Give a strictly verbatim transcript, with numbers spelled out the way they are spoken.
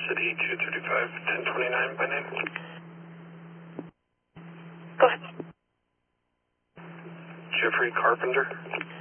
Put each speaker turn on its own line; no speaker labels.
City two thirty-five, ten twenty-nine by name.
Go ahead.
Jeffrey Carpenter.